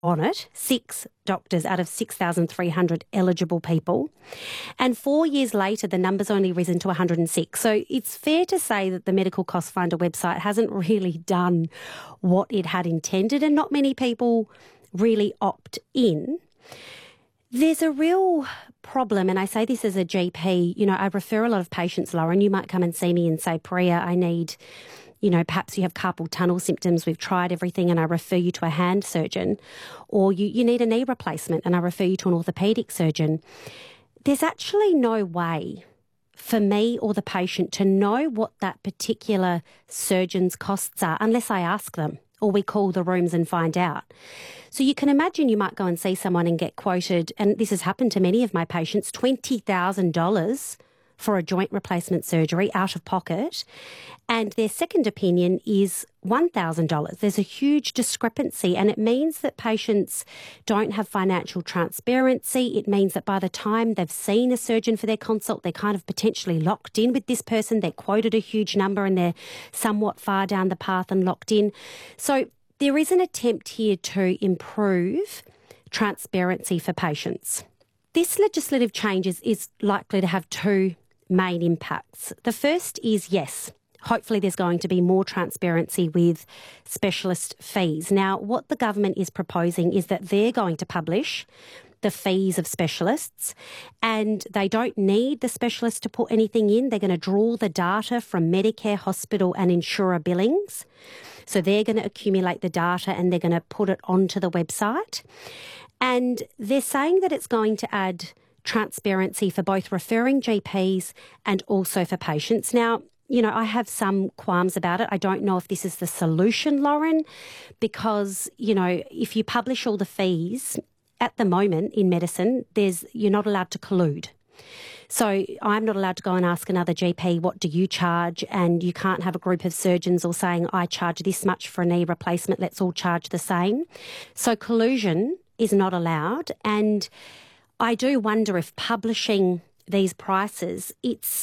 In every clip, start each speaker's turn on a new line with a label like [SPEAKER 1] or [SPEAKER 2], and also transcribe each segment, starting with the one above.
[SPEAKER 1] on it, 6 doctors out of 6,300 eligible people. And 4 years later, the number's only risen to 106. So it's fair to say that the Medical Cost Finder website hasn't really done what it had intended, and not many people really opt in. There's a real problem, and I say this as a GP. You know, I refer a lot of patients, Lauren. You might come and see me and say, Priya, I need, perhaps you have carpal tunnel symptoms. We've tried everything and I refer you to a hand surgeon. Or you need a knee replacement and I refer you to an orthopaedic surgeon. There's actually no way for me or the patient to know what that particular surgeon's costs are unless I ask them or we call the rooms and find out. So you can imagine you might go and see someone and get quoted, and this has happened to many of my patients, $20,000 for a joint replacement surgery out of pocket, and their second opinion is $1,000. There's a huge discrepancy, and it means that patients don't have financial transparency. It means that by the time they've seen a surgeon for their consult, they're kind of potentially locked in with this person. They're quoted a huge number and they're somewhat far down the path and locked in. So there is an attempt here to improve transparency for patients. This legislative change is likely to have two main impacts. The first is, yes, hopefully there's going to be more transparency with specialist fees. Now, what the government is proposing is that they're going to publish the fees of specialists, and they don't need the specialist to put anything in. They're going to draw the data from Medicare, hospital and insurer billings. So they're going to accumulate the data and they're going to put it onto the website. And they're saying that it's going to add transparency for both referring GPs and also for patients. Now, I have some qualms about it. I don't know if this is the solution, Lauren, because, if you publish all the fees at the moment in medicine, you're not allowed to collude. So I'm not allowed to go and ask another GP, what do you charge? And you can't have a group of surgeons all saying, I charge this much for a knee replacement, let's all charge the same. So collusion is not allowed. And I do wonder if publishing these prices,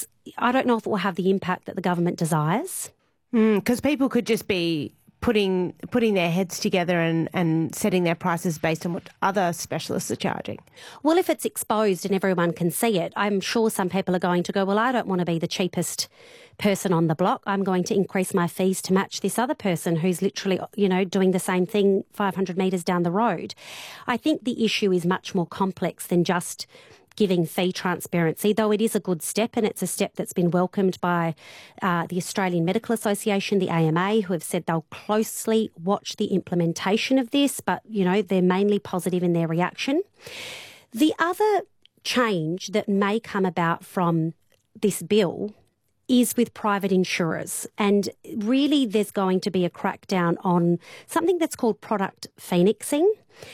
[SPEAKER 1] I don't know if it will have the impact that the government desires.
[SPEAKER 2] Because people could just be putting their heads together and setting their prices based on what other specialists are charging.
[SPEAKER 1] Well, if it's exposed and everyone can see it, I'm sure some people are going to go, well, I don't want to be the cheapest person on the block. I'm going to increase my fees to match this other person who's literally, doing the same thing 500 metres down the road. I think the issue is much more complex than just giving fee transparency, though it is a good step, and it's a step that's been welcomed by the Australian Medical Association, the AMA, who have said they'll closely watch the implementation of this, but, they're mainly positive in their reaction. The other change that may come about from this bill is with private insurers. And really there's going to be a crackdown on something that's called product phoenixing.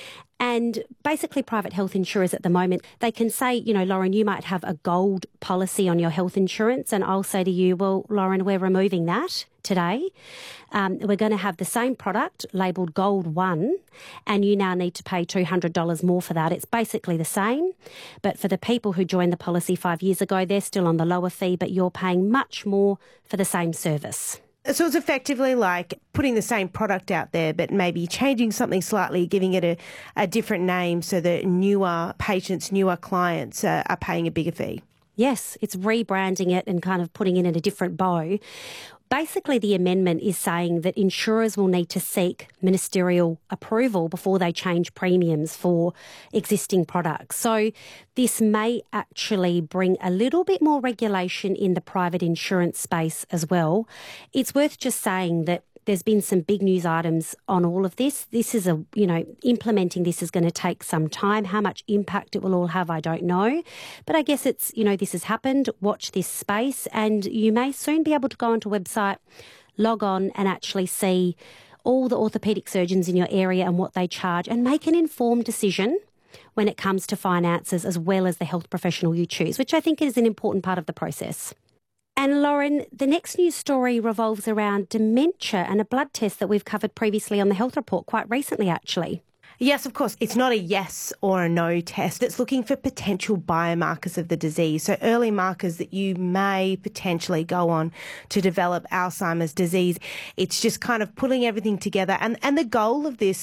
[SPEAKER 1] And basically private health insurers at the moment, they can say, Lauren, you might have a gold policy on your health insurance. And I'll say to you, well, Lauren, we're removing that today. We're going to have the same product labelled Gold 1, and you now need to pay $200 more for that. It's basically the same. But for the people who joined the policy 5 years ago, they're still on the lower fee, but you're paying much more for the same service.
[SPEAKER 2] So it's effectively like putting the same product out there, but maybe changing something slightly, giving it a different name so that newer patients, newer clients are paying a bigger fee.
[SPEAKER 1] Yes, it's rebranding it and kind of putting it in a different bow. Basically, the amendment is saying that insurers will need to seek ministerial approval before they change premiums for existing products. So this may actually bring a little bit more regulation in the private insurance space as well. It's worth just saying that there's been some big news items on all of this. This is implementing this is going to take some time. How much impact it will all have, I don't know. But I guess it's, this has happened. Watch this space, and you may soon be able to go onto a website, log on and actually see all the orthopaedic surgeons in your area and what they charge, and make an informed decision when it comes to finances as well as the health professional you choose, which I think is an important part of the process. And Lauren, the next news story revolves around dementia and a blood test that we've covered previously on the Health Report, quite recently actually.
[SPEAKER 2] Yes, of course. It's not a yes or a no test. It's looking for potential biomarkers of the disease, so early markers that you may potentially go on to develop Alzheimer's disease. It's just kind of pulling everything together. And the goal of this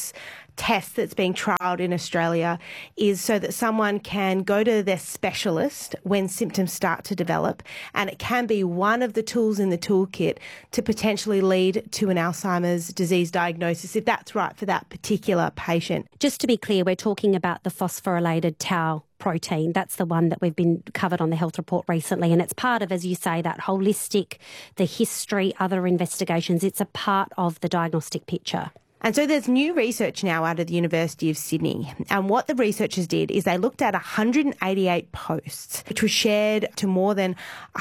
[SPEAKER 2] test that's being trialled in Australia is so that someone can go to their specialist when symptoms start to develop, and it can be one of the tools in the toolkit to potentially lead to an Alzheimer's disease diagnosis, if that's right for that particular patient.
[SPEAKER 1] Just to be clear, we're talking about the phosphorylated tau protein. That's the one that we've been covered on the health report recently. And it's part of, as you say, that holistic, the history, other investigations. It's a part of the diagnostic picture.
[SPEAKER 2] And so there's new research now out of the University of Sydney. And what the researchers did is they looked at 188 posts, which were shared to more than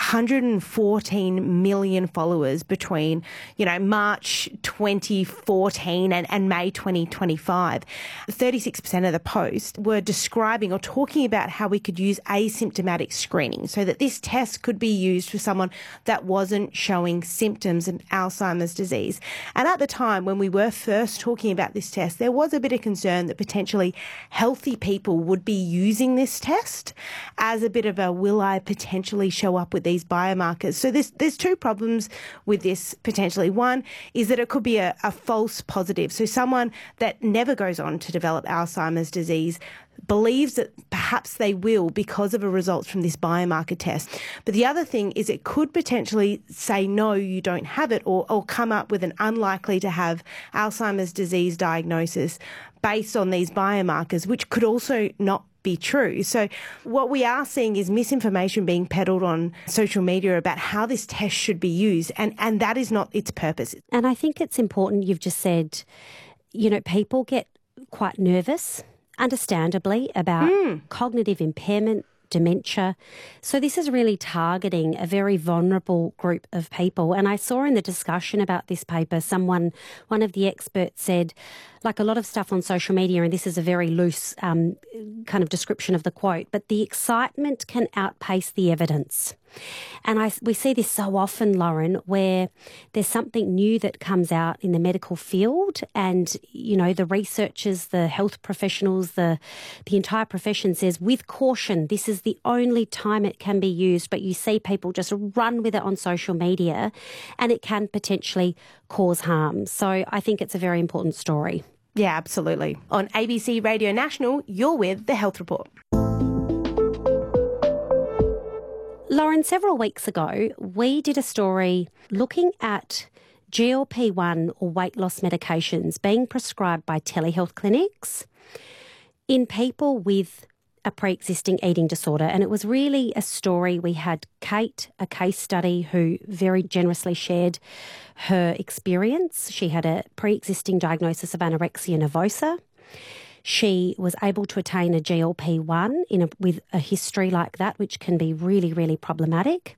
[SPEAKER 2] 114 million followers between, March 2014 and May 2025. 36% of the posts were describing or talking about how we could use asymptomatic screening so that this test could be used for someone that wasn't showing symptoms of Alzheimer's disease. And at the time when we were first talking about this test, there was a bit of concern that potentially healthy people would be using this test as a bit of a, will I potentially show up with these biomarkers? So there's two problems with this potentially. One is that it could be a false positive. So someone that never goes on to develop Alzheimer's disease believes that perhaps they will because of a result from this biomarker test. But the other thing is it could potentially say, no, you don't have it, or come up with an unlikely to have Alzheimer's disease diagnosis based on these biomarkers, which could also not be true. So what we are seeing is misinformation being peddled on social media about how this test should be used, and that is not its purpose.
[SPEAKER 1] And I think it's important, you've just said, people get quite nervous, understandably, about cognitive impairment, dementia. So this is really targeting a very vulnerable group of people. And I saw in the discussion about this paper, one of the experts said, like a lot of stuff on social media, and this is a very loose kind of description of the quote, but the excitement can outpace the evidence. And we see this so often, Lauren, where there's something new that comes out in the medical field and, the researchers, the health professionals, the entire profession says, with caution, this is the only time it can be used, but you see people just run with it on social media and it can potentially cause harm. So I think it's a very important story.
[SPEAKER 2] Yeah, absolutely. On ABC Radio National, you're with The Health Report.
[SPEAKER 1] Lauren, several weeks ago, we did a story looking at GLP-1 or weight loss medications being prescribed by telehealth clinics in people with a pre-existing eating disorder. And it was really a story. We had Kate, a case study, who very generously shared her experience. She had a pre-existing diagnosis of anorexia nervosa. She was able to attain a GLP-1 with a history like that, which can be really, really problematic.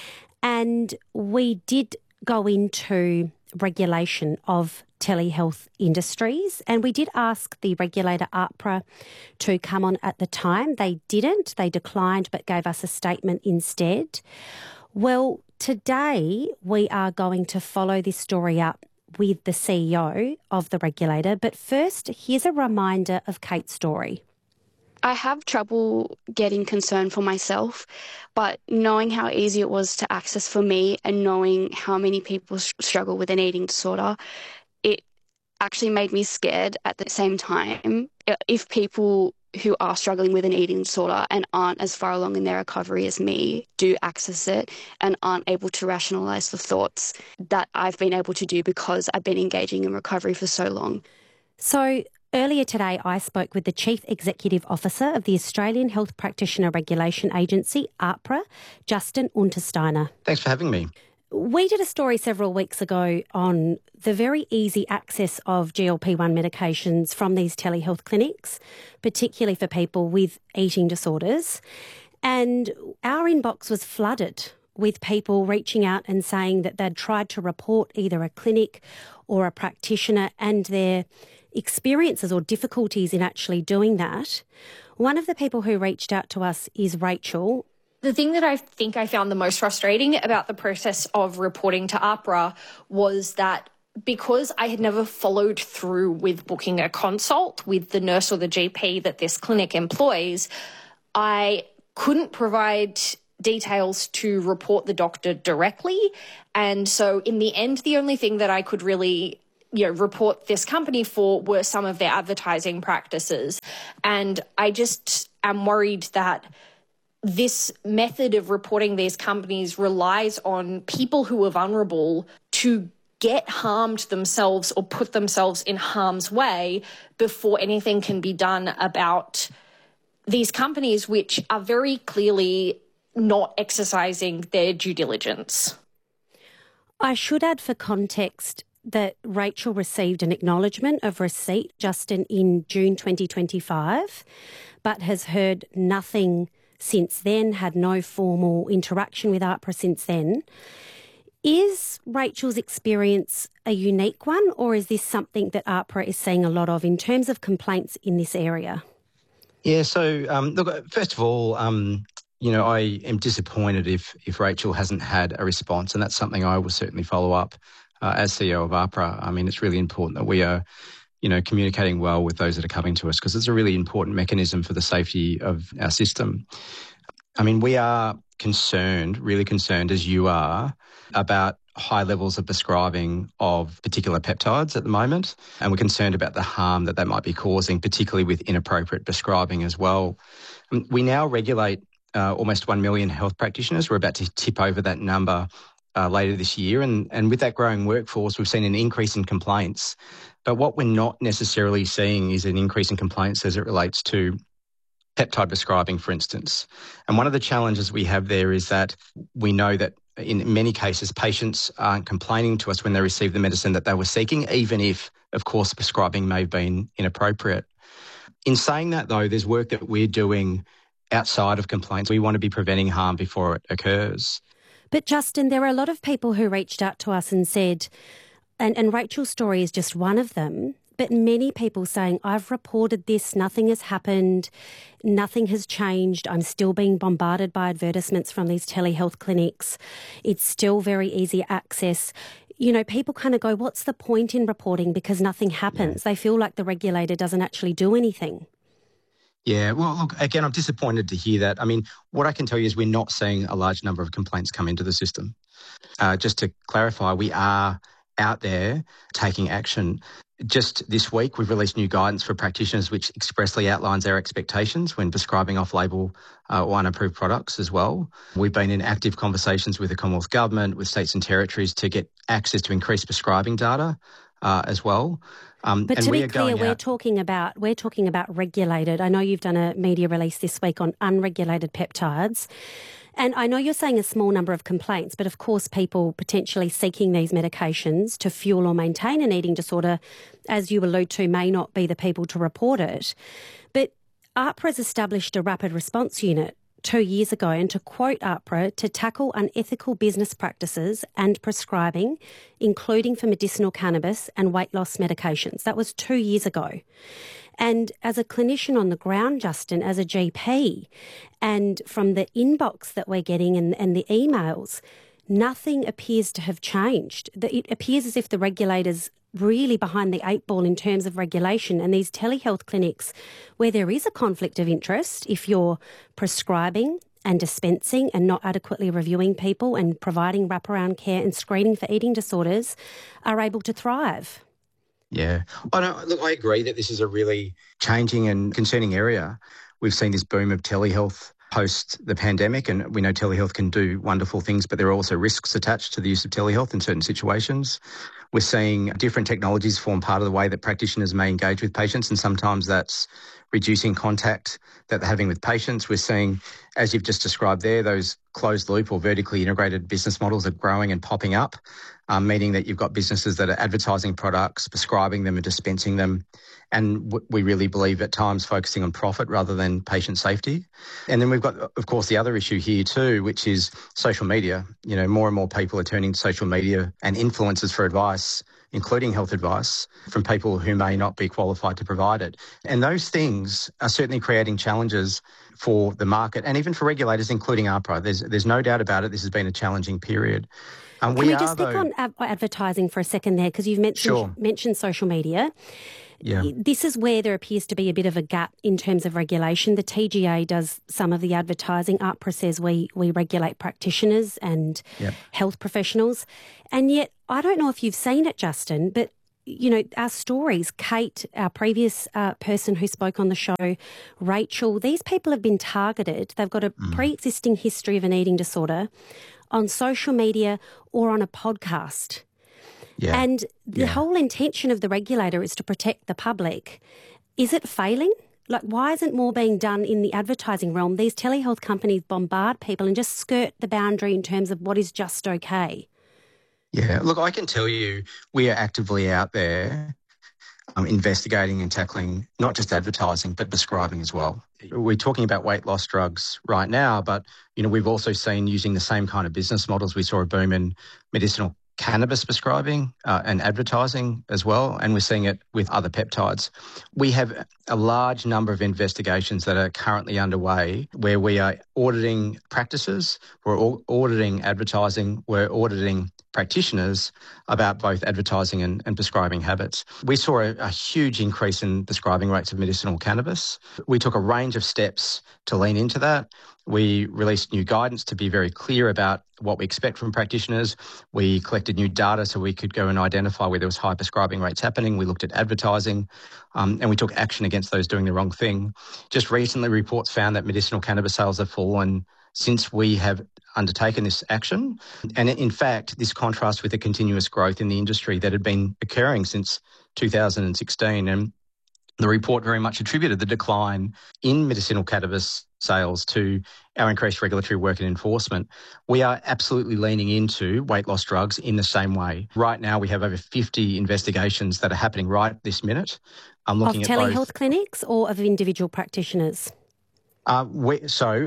[SPEAKER 1] And we did go into regulation of telehealth industries, and we did ask the regulator AHPRA to come on at the time. They didn't. They declined, but gave us a statement instead. Well, today we are going to follow this story up with the CEO of the regulator. But first, here's a reminder of Kate's story.
[SPEAKER 3] I have trouble getting concerned for myself, but knowing how easy it was to access for me and knowing how many people struggle with an eating disorder, it actually made me scared at the same time. If people who are struggling with an eating disorder and aren't as far along in their recovery as me do access it and aren't able to rationalise the thoughts that I've been able to do because I've been engaging in recovery for so long.
[SPEAKER 1] So earlier today, I spoke with the Chief Executive Officer of the Australian Health Practitioner Regulation Agency, AHPRA, Justin Untersteiner.
[SPEAKER 4] Thanks for having me.
[SPEAKER 1] We did a story several weeks ago on the very easy access of GLP-1 medications from these telehealth clinics, particularly for people with eating disorders. And our inbox was flooded with people reaching out and saying that they'd tried to report either a clinic or a practitioner and their experiences or difficulties in actually doing that. One of the people who reached out to us is Rachel.
[SPEAKER 5] The thing that I think I found the most frustrating about the process of reporting to AHPRA was that because I had never followed through with booking a consult with the nurse or the GP that this clinic employs, I couldn't provide details to report the doctor directly. And so in the end, the only thing that I could really report this company for were some of their advertising practices. And I just am worried that this method of reporting these companies relies on people who are vulnerable to get harmed themselves or put themselves in harm's way before anything can be done about these companies, which are very clearly not exercising their due diligence.
[SPEAKER 1] I should add for context that Rachel received an acknowledgement of receipt, Justin, in June 2025, but has heard nothing since then, had no formal interaction with AHPRA since then. Is Rachel's experience a unique one, or is this something that AHPRA is seeing a lot of in terms of complaints in this area?
[SPEAKER 4] Yeah, so look, first of all, I am disappointed if Rachel hasn't had a response, and that's something I will certainly follow up as CEO of AHPRA. I mean, it's really important that we are, communicating well with those that are coming to us, because it's a really important mechanism for the safety of our system. I mean, we are really concerned, as you are, about high levels of prescribing of particular peptides at the moment, and we're concerned about the harm that might be causing, particularly with inappropriate prescribing as well. We now regulate almost 1 million health practitioners. We're about to tip over that number later this year, and with that growing workforce, we've seen an increase in complaints. But what we're not necessarily seeing is an increase in complaints as it relates to peptide prescribing, for instance. And one of the challenges we have there is that we know that in many cases, patients aren't complaining to us when they receive the medicine that they were seeking, even if, of course, prescribing may have been inappropriate. In saying that, though, there's work that we're doing outside of complaints. We want to be preventing harm before it occurs.
[SPEAKER 1] But Justin, there are a lot of people who reached out to us and said, and Rachel's story is just one of them, but many people saying, I've reported this, nothing has happened, nothing has changed, I'm still being bombarded by advertisements from these telehealth clinics, it's still very easy access. People kind of go, what's the point in reporting, because nothing happens? Yeah. They feel like the regulator doesn't actually do anything.
[SPEAKER 4] Yeah, well, look, again, I'm disappointed to hear that. I mean, what I can tell you is we're not seeing a large number of complaints come into the system. Just to clarify, we are out there taking action. Just this week, we've released new guidance for practitioners which expressly outlines our expectations when prescribing off-label or unapproved products as well. We've been in active conversations with the Commonwealth Government, with states and territories to get access to increased prescribing data as well.
[SPEAKER 1] But to be clear, we're talking about regulated. I know you've done a media release this week on unregulated peptides. And I know you're saying a small number of complaints, but of course people potentially seeking these medications to fuel or maintain an eating disorder, as you allude to, may not be the people to report it. But AHPRA's established a rapid response unit 2 years ago, and to quote AHPRA, to tackle unethical business practices and prescribing, including for medicinal cannabis and weight loss medications. That was 2 years ago. And as a clinician on the ground, Justin, as a GP, and from the inbox that we're getting and the emails, nothing appears to have changed. It appears as if the regulators really behind the eight ball in terms of regulation, and these telehealth clinics where there is a conflict of interest, if you're prescribing and dispensing and not adequately reviewing people and providing wraparound care and screening for eating disorders, are able to thrive.
[SPEAKER 4] Yeah. I agree that this is a really changing and concerning area. We've seen this boom of telehealth post the pandemic, and we know telehealth can do wonderful things, but there are also risks attached to the use of telehealth in certain situations. We're seeing different technologies form part of the way that practitioners may engage with patients, and sometimes that's reducing contact that they're having with patients. We're seeing, as you've just described there, those closed loop or vertically integrated business models are growing and popping up, meaning that you've got businesses that are advertising products, prescribing them and dispensing them, and we really believe at times focusing on profit rather than patient safety. And then we've got, of course, the other issue here too, which is social media. More and more people are turning to social media and influencers for advice, including health advice, from people who may not be qualified to provide it. And those things are certainly creating challenges for the market and even for regulators, including AHPRA. There's no doubt about it. This has been a challenging period.
[SPEAKER 1] Can we just stick on advertising for a second there, because you've mentioned social media.
[SPEAKER 4] Yeah.
[SPEAKER 1] This is where there appears to be a bit of a gap in terms of regulation. The TGA does some of the advertising. AHPRA says we regulate practitioners and health professionals. And yet, I don't know if you've seen it, Justin, but our stories, Kate, our previous person who spoke on the show, Rachel, these people have been targeted. They've got a pre-existing history of an eating disorder on social media or on a podcast.
[SPEAKER 4] Yeah.
[SPEAKER 1] And the whole intention of the regulator is to protect the public. Is it failing? Like, why isn't more being done in the advertising realm? These telehealth companies bombard people and just skirt the boundary in terms of what is just okay.
[SPEAKER 4] Yeah, look, I can tell you we are actively out there investigating and tackling not just advertising but prescribing as well. We're talking about weight loss drugs right now, but we've also seen using the same kind of business models. We saw a boom in medicinal cannabis prescribing and advertising as well, and we're seeing it with other peptides. We have a large number of investigations that are currently underway where we are auditing practices, we're auditing advertising, we're auditing practitioners about both advertising and prescribing habits. We saw a huge increase in prescribing rates of medicinal cannabis. We took a range of steps to lean into that. We released new guidance to be very clear about what we expect from practitioners. We collected new data so we could go and identify where there was high prescribing rates happening. We looked at advertising and we took action against those doing the wrong thing. Just recently, reports found that medicinal cannabis sales have fallen since we have undertaken this action. And in fact, this contrasts with the continuous growth in the industry that had been occurring since 2016. And the report very much attributed the decline in medicinal cannabis sales to our increased regulatory work and enforcement. We are absolutely leaning into weight loss drugs in the same way. Right now, we have over 50 investigations that are happening right this minute. I'm looking
[SPEAKER 1] at telehealth clinics or of individual practitioners?
[SPEAKER 4] When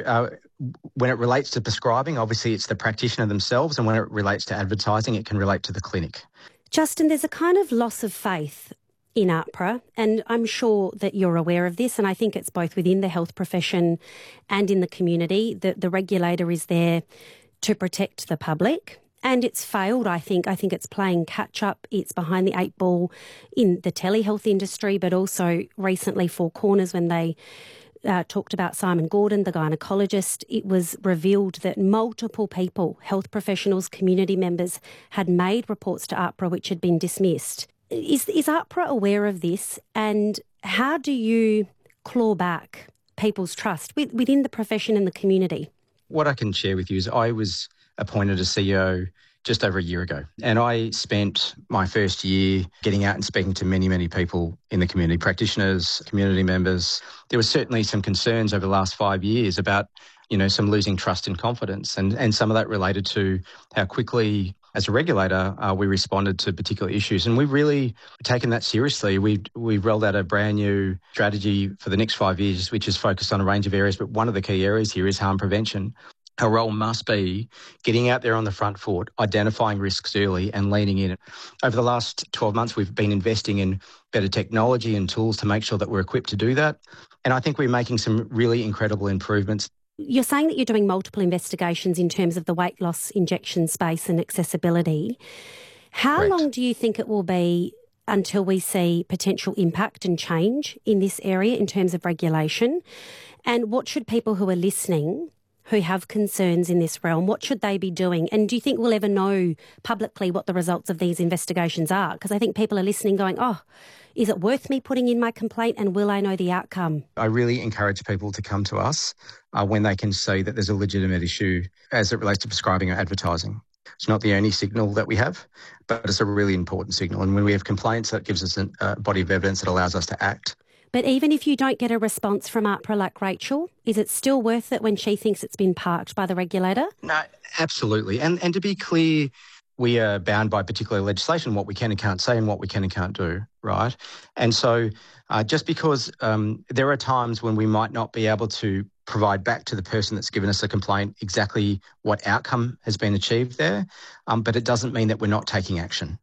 [SPEAKER 4] it relates to prescribing, obviously it's the practitioner themselves, and when it relates to advertising, it can relate to the clinic.
[SPEAKER 1] Justin, there's a kind of loss of faith in AHPRA, and I'm sure that you're aware of this, and I think it's both within the health profession and in the community. The regulator is there to protect the public, and it's failed, I think. I think it's playing catch-up. It's behind the eight ball in the telehealth industry, but also recently Four Corners, when they talked about Simon Gordon, the gynaecologist, it was revealed that multiple people, health professionals, community members, had made reports to AHPRA which had been dismissed. Is AHPRA aware of this, and how do you claw back people's trust within the profession and the community?
[SPEAKER 4] What I can share with you is I was appointed as CEO just over a year ago, and I spent my first year getting out and speaking to many, many people in the community, practitioners, community members. There was certainly some concerns over the last 5 years about, some losing trust and confidence, and some of that related to how quickly, as a regulator, we responded to particular issues. And we've really taken that seriously. We've rolled out a brand new strategy for the next 5 years, which is focused on a range of areas. But one of the key areas here is harm prevention. Our role must be getting out there on the front foot, identifying risks early and leaning in. Over the last 12 months, we've been investing in better technology and tools to make sure that we're equipped to do that. And I think we're making some really incredible improvements.
[SPEAKER 1] You're saying that you're doing multiple investigations in terms of the weight loss injection space and accessibility. How
[SPEAKER 4] Correct.
[SPEAKER 1] long do you think it will be until we see potential impact and change in this area in terms of regulation? And what should people who are listening, who have concerns in this realm, what should they be doing? And do you think we'll ever know publicly what the results of these investigations are? Because I think people are listening going, is it worth me putting in my complaint, and will I know the outcome?
[SPEAKER 4] I really encourage people to come to us when they can see that there's a legitimate issue as it relates to prescribing or advertising. It's not the only signal that we have, but it's a really important signal. And when we have complaints, that gives us a body of evidence that allows us to act.
[SPEAKER 1] But even if you don't get a response from AHPRA like Rachel, is it still worth it when she thinks it's been parked by the regulator?
[SPEAKER 4] No, absolutely. And to be clear, we are bound by particular legislation, what we can and can't say and what we can and can't do, right? And so just because there are times when we might not be able to provide back to the person that's given us a complaint exactly what outcome has been achieved there, but it doesn't mean that we're not taking action.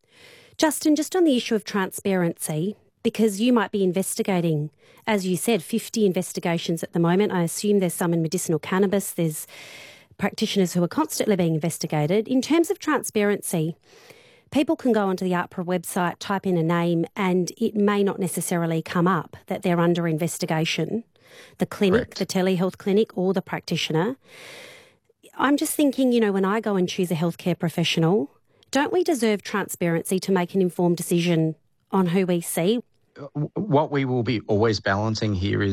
[SPEAKER 1] Justin, just on the issue of transparency, because you might be investigating, as you said, 50 investigations at the moment. I assume there's some in medicinal cannabis. There's practitioners who are constantly being investigated. In terms of transparency, people can go onto the AHPRA website, type in a name, and it may not necessarily come up that they're under investigation, the clinic,
[SPEAKER 4] Correct.
[SPEAKER 1] the telehealth clinic, or the practitioner. I'm just thinking, when I go and choose a healthcare professional, Don't we deserve transparency to make an informed decision on who we see?
[SPEAKER 4] What we will be always balancing here